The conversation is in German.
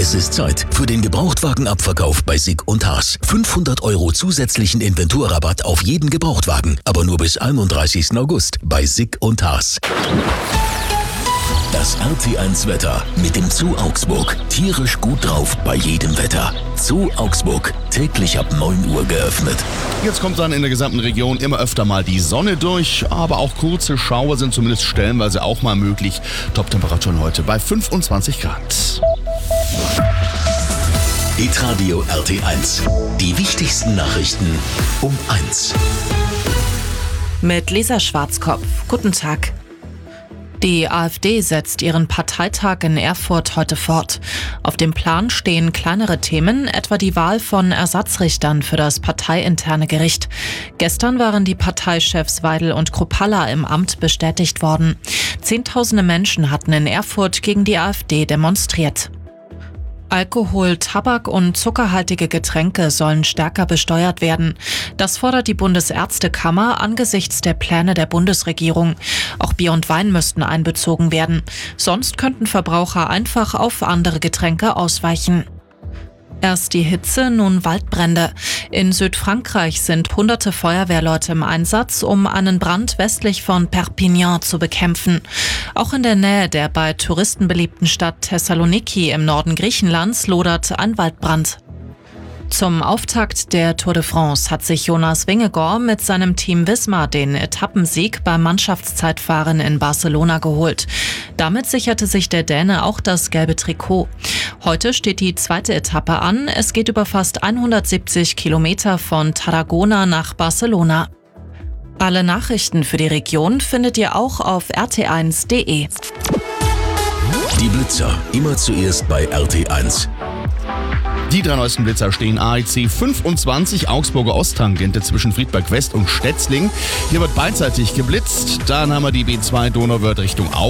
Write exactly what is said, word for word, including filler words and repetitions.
Es ist Zeit für den Gebrauchtwagenabverkauf bei Sick und Haas. fünfhundert Euro zusätzlichen Inventurrabatt auf jeden Gebrauchtwagen, aber nur bis einunddreißigsten August bei Sick und Haas. Das R T eins Wetter mit dem Zoo Augsburg. Tierisch gut drauf bei jedem Wetter. Zoo Augsburg, täglich ab neun Uhr geöffnet. Jetzt kommt dann in der gesamten Region immer öfter mal die Sonne durch, aber auch kurze Schauer sind zumindest stellenweise auch mal möglich. Top-Temperaturen heute bei fünfundzwanzig Grad. Hitradio R T eins. Die wichtigsten Nachrichten um eins. Mit Lisa Schwarzkopf. Guten Tag. Die AfD setzt ihren Parteitag in Erfurt heute fort. Auf dem Plan stehen kleinere Themen, etwa die Wahl von Ersatzrichtern für das parteiinterne Gericht. Gestern waren die Parteichefs Weidel und Kruppalla im Amt bestätigt worden. Zehntausende Menschen hatten in Erfurt gegen die AfD demonstriert. Alkohol, Tabak und zuckerhaltige Getränke sollen stärker besteuert werden. Das fordert die Bundesärztekammer angesichts der Pläne der Bundesregierung. Auch Bier und Wein müssten einbezogen werden. Sonst könnten Verbraucher einfach auf andere Getränke ausweichen. Erst die Hitze, nun Waldbrände. In Südfrankreich sind hunderte Feuerwehrleute im Einsatz, um einen Brand westlich von Perpignan zu bekämpfen. Auch in der Nähe der bei Touristen beliebten Stadt Thessaloniki im Norden Griechenlands lodert ein Waldbrand. Zum Auftakt der Tour de France hat sich Jonas Vingegaard mit seinem Team Visma den Etappensieg beim Mannschaftszeitfahren in Barcelona geholt. Damit sicherte sich der Däne auch das gelbe Trikot. Heute steht die zweite Etappe an. Es geht über fast hundertsiebzig Kilometer von Tarragona nach Barcelona. Alle Nachrichten für die Region findet ihr auch auf r t eins punkt d e. Die Blitzer, immer zuerst bei R T eins. Die drei neuesten Blitzer stehen A E C fünfundzwanzig, Augsburger Osttangente zwischen Friedberg West und Stetzling. Hier wird beidseitig geblitzt. Dann haben wir die B zwei Donauwörth Richtung Augsburg.